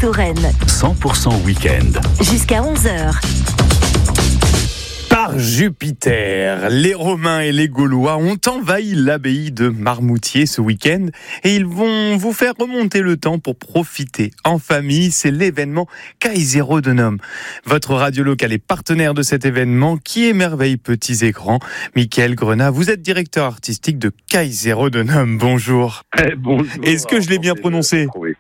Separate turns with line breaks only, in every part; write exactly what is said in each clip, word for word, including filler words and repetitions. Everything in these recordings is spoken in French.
Touraine.
cent pour cent week-end.
Jusqu'à onze heures.
Par Jupiter, les Romains et les Gaulois ont envahi l'abbaye de Marmoutier ce week-end et ils vont vous faire remonter le temps pour profiter en famille. C'est l'événement Kaiserodunum. Votre radio locale est partenaire de cet événement qui émerveille petits et grands. Mickaël Grenat, vous êtes directeur artistique de Kaiserodunum. Bonjour.
Eh, bonjour.
Est-ce que je l'ai bien prononcé ?
Oui.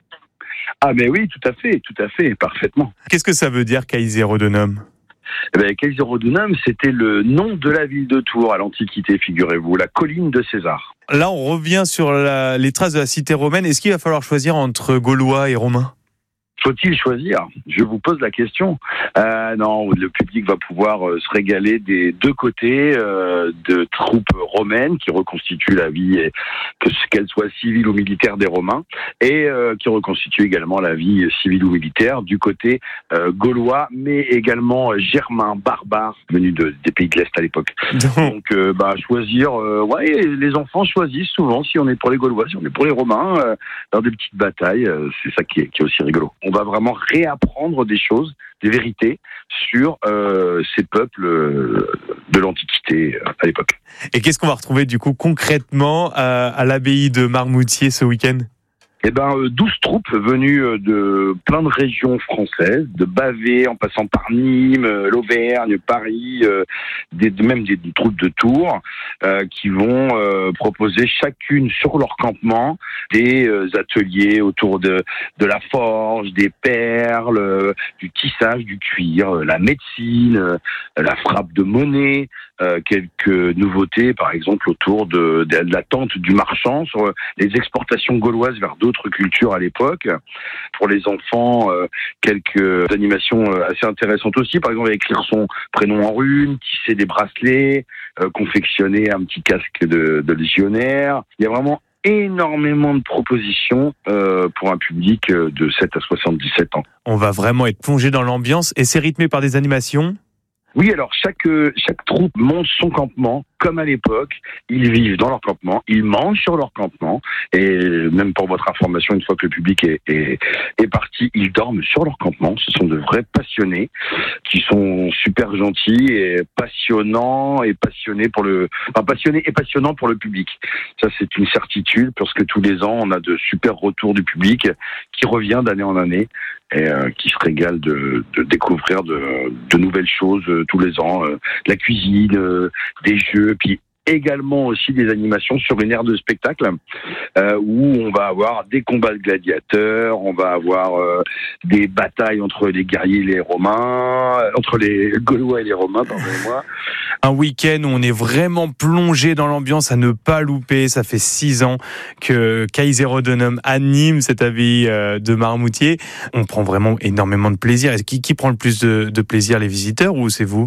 Ah mais oui, tout à fait, tout à fait, parfaitement.
Qu'est-ce que ça veut dire Kaiserodunum ?
Eh ben, Kaiserodunum, c'était le nom de la ville de Tours à l'Antiquité, figurez-vous, la colline de César.
Là, on revient sur la, les traces de la cité romaine. Est-ce qu'il va falloir choisir entre Gaulois et Romains ?
Faut-il choisir ? Je vous pose la question. Euh, non, le public va pouvoir euh, se régaler des deux côtés euh, de troupes romaines qui reconstituent la vie, et, que qu'elle soit civile ou militaire des Romains, et euh, qui reconstituent également la vie civile ou militaire du côté euh, gaulois, mais également germain, barbare, venus de, des pays de l'Est à l'époque. Donc, euh, bah, choisir, euh, ouais, les enfants choisissent souvent si on est pour les Gaulois, si on est pour les Romains, euh, dans des petites batailles, euh, c'est ça qui est, qui est aussi rigolo. On va vraiment réapprendre des choses, des vérités sur euh, ces peuples euh, de l'Antiquité euh, à l'époque.
Et qu'est-ce qu'on va retrouver du coup concrètement à, à l'abbaye de Marmoutier ce week-end ?
Eh ben, douze troupes venues de plein de régions françaises, de Bavay, en passant par Nîmes, l'Auvergne, Paris, euh, des, même des, des troupes de Tours, euh, qui vont euh, proposer chacune sur leur campement des euh, ateliers autour de, de la forge, des perles, euh, du tissage, du cuir, euh, la médecine, euh, la frappe de monnaie, euh, quelques nouveautés, par exemple, autour de, de, de la tente du marchand sur les exportations gauloises vers d'autres cultures à l'époque. Pour les enfants, euh, quelques animations euh, assez intéressantes aussi. Par exemple, écrire son prénom en runes, tisser des bracelets, euh, confectionner un petit casque de, de légionnaire. Il y a vraiment énormément de propositions euh, pour un public de sept à soixante-dix-sept ans.
On va vraiment être plongé dans l'ambiance et c'est rythmé par des animations ?
Oui, alors chaque chaque troupe monte son campement, comme à l'époque. Ils vivent dans leur campement, ils mangent sur leur campement, et même pour votre information, une fois que le public est, est, est parti, ils dorment sur leur campement. Ce sont de vrais passionnés, qui sont super gentils et passionnants et passionnés pour le, enfin passionnés et passionnants pour le public. Ça, c'est une certitude, parce que tous les ans, on a de super retours du public qui revient d'année en année et euh, qui se régale de, de découvrir de, de nouvelles choses euh, tous les ans, euh, de la cuisine, euh, des jeux, puis également aussi des animations sur une aire de spectacle euh, où on va avoir des combats de gladiateurs, on va avoir euh, des batailles entre les guerriers et les Romains, euh, entre les Gaulois et les Romains, pardonnez-moi.
Un week-end où on est vraiment plongé dans l'ambiance à ne pas louper. Ça fait six ans que Kaiserodunum anime cette abbaye de Marmoutier. On prend vraiment énormément de plaisir. Qui, qui prend le plus de, de plaisir, les visiteurs ou c'est vous ?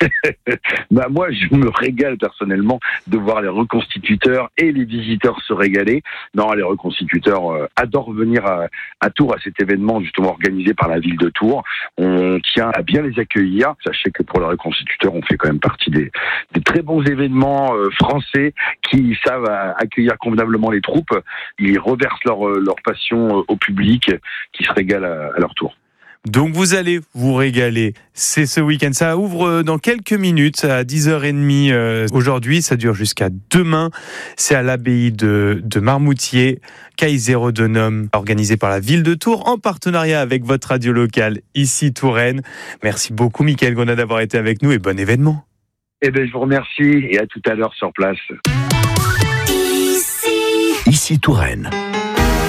Bah moi, je me régale personnellement de voir les reconstituteurs et les visiteurs se régaler. Non, les reconstituteurs euh, adorent venir à, à Tours, à cet événement justement organisé par la ville de Tours. On tient à bien les accueillir. Sachez que pour les reconstituteurs, on fait quand même partie des, des très bons événements euh, français qui savent accueillir convenablement les troupes. Ils reversent leur, leur passion au public qui se régale à, à leur tour.
Donc vous allez vous régaler. C'est ce week-end. Ça ouvre dans quelques minutes à dix heures trente euh, aujourd'hui. Ça dure jusqu'à demain. C'est à l'abbaye de, de Marmoutier. Kaiserodunum, organisé par la ville de Tours en partenariat avec votre radio locale ici Touraine. Merci beaucoup Mickaël Grenat d'avoir été avec nous et bon événement.
Eh bien je vous remercie et à tout à l'heure sur place.
Ici, Ici Touraine.